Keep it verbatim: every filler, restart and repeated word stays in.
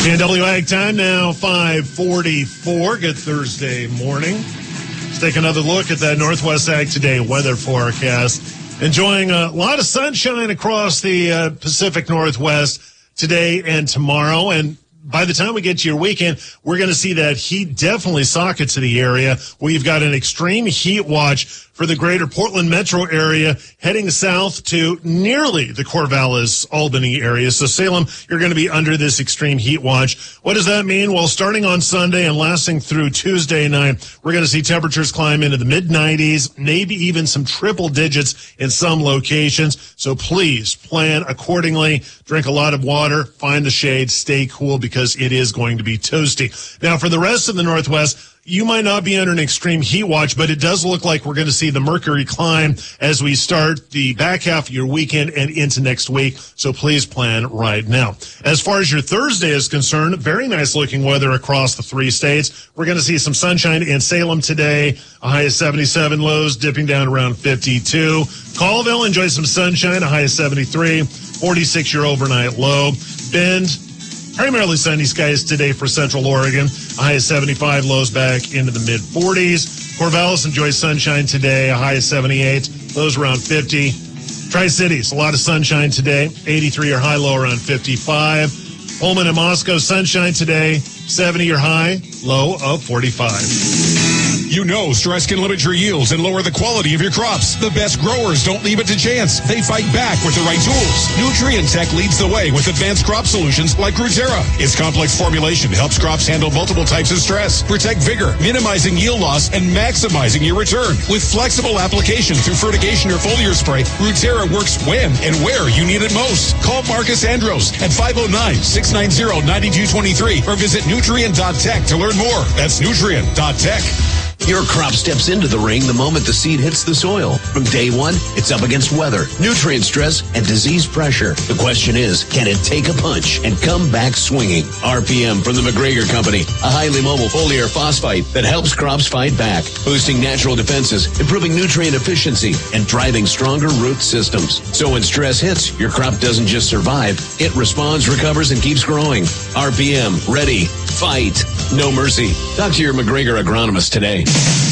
K N W Ag time now, five forty-four. Good Thursday morning. Let's take another look at that Northwest Ag Today weather forecast. Enjoying a lot of sunshine across the uh, Pacific Northwest today and tomorrow. And by the time we get to your weekend, we're going to see that heat definitely socket to the area. We've got an extreme heat watch for the greater Portland metro area heading south to nearly the Corvallis, Albany area. So Salem, you're going to be under this extreme heat watch. What does that mean? Well, starting on Sunday and lasting through Tuesday night, we're going to see temperatures climb into the mid nineties, maybe even some triple digits in some locations. So please plan accordingly. Drink a lot of water, find the shade, stay cool because it is going to be toasty. Now, for the rest of the Northwest, you might not be under an extreme heat watch, but it does look like we're going to see the mercury climb as we start the back half of your weekend and into next week. So please plan right now. As far as your Thursday is concerned, very nice looking weather across the three states. We're going to see some sunshine in Salem today, a high of seventy-seven, lows dipping down around fifty-two. Colville, enjoy some sunshine, a high of seventy-three, forty-six your overnight low. Bend, primarily sunny skies today for Central Oregon. A high of seventy-five, lows back into the mid forties. Corvallis enjoys sunshine today, a high of seventy-eight, lows around fifty. Tri-Cities, a lot of sunshine today, eighty-three your high, low around fifty-five. Pullman and Moscow, sunshine today, seventy your high, low of forty-five. You know stress can limit your yields and lower the quality of your crops. The best growers don't leave it to chance. They fight back with the right tools. Nutrien Tech leads the way with advanced crop solutions like Rutera. Its complex formulation helps crops handle multiple types of stress, protect vigor, minimizing yield loss, and maximizing your return. With flexible application through fertigation or foliar spray, Rutera works when and where you need it most. Call Marcus Andros at five oh nine, six nine zero, nine two two three or visit Nutrien dot tech to learn more. That's Nutrien dot tech. Your crop steps into the ring the moment the seed hits the soil. From day one, it's up against weather, nutrient stress, and disease pressure. The question is, can it take a punch and come back swinging? R P M from the McGregor Company, a highly mobile foliar phosphite that helps crops fight back, boosting natural defenses, improving nutrient efficiency, and driving stronger root systems. So when stress hits, your crop doesn't just survive, it responds, recovers, and keeps growing. R P M, ready, fight, no mercy. Talk to your McGregor agronomist today.